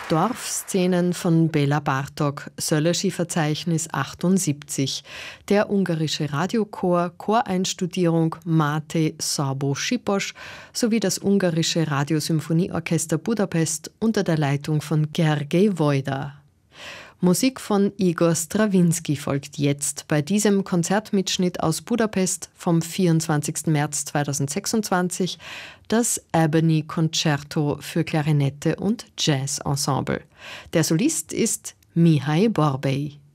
Dorfszenen von Bela Bartók, Söleschi-Verzeichnis 78, der ungarische Radiochor, Choreinstudierung Máté Szabó Sipos sowie das ungarische Radiosymphonieorchester Budapest unter der Leitung von Gergely Wojda. Musik von Igor Strawinski folgt jetzt bei diesem Konzertmitschnitt aus Budapest vom 24. März 2026, das Ebony Concerto für Klarinette und Jazz Ensemble. Der Solist ist Mihai Borbély.